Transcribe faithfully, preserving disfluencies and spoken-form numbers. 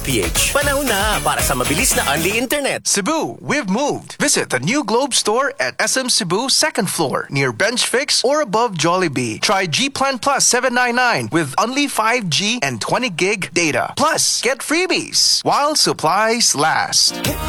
P H. Panahon na para sa mabilis na unli internet. Cebu, we've moved. Visit the new Globe store at S M Cebu second floor near Bench Fix or above Jollibee. Try G Plan Plus seven ninety-nine with only five G and twenty gig data. Plus, get freebies while supplies last.